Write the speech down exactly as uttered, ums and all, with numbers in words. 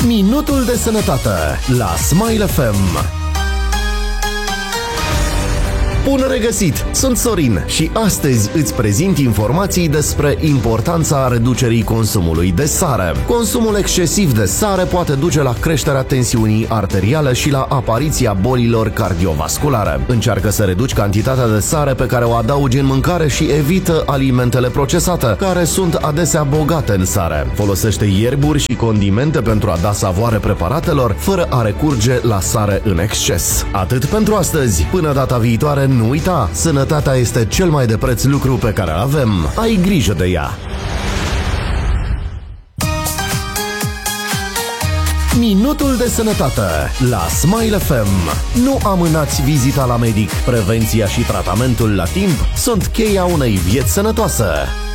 Minutul de sănătate la Smile F M. Bun regăsit! Sunt Sorin și astăzi îți prezint informații despre importanța reducerii consumului de sare. Consumul excesiv de sare poate duce la creșterea tensiunii arteriale și la apariția bolilor cardiovasculare. Încearcă să reduci cantitatea de sare pe care o adaugi în mâncare și evită alimentele procesate, care sunt adesea bogate în sare. Folosește ierburi și condimente pentru a da savoare preparatelor, fără a recurge la sare în exces. Atât pentru astăzi. Până data viitoare, nu uita, sănătatea este cel mai de preț lucru pe care îl avem. Ai grijă de ea! Minutul de sănătate la Smile F M. Nu amânați vizita la medic. Prevenția și tratamentul la timp sunt cheia unei vieți sănătoase.